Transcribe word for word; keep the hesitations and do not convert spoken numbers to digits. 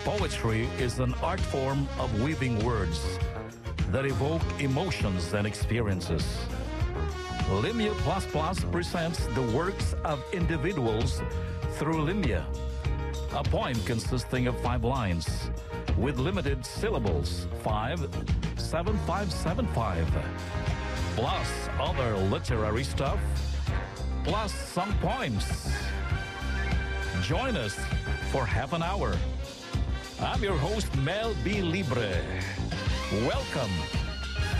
Poetry is an art form of weaving words that evoke emotions and experiences. Limia Plus Plus presents the works of individuals through Limia, a poem consisting of five lines with limited syllables, five, seven, five, seven, five, plus other literary stuff, plus some poems. Join us for half an hour. I'm your host, Mel B. Libre. Welcome